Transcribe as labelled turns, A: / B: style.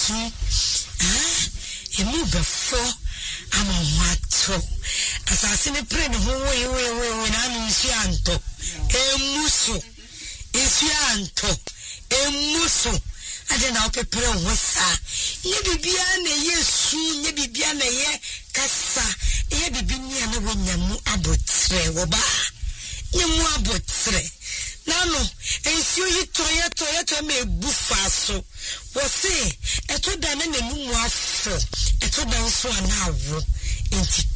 A: Yesu. Emu before ama wato. Asase ne pre ne ho we na anu nsu anto. Emuso. Esu anto. Emuso. Ade na opepere ho sa. Ye bibia na Yesu, ye bibia na ye kasa. Ye bibia na wonyamu abotre wo ba. Nyemu abotre. Nano, ensi oyi toye me bufa so. Wose, eto da na nemu afo. Eto da nso anawo. Enti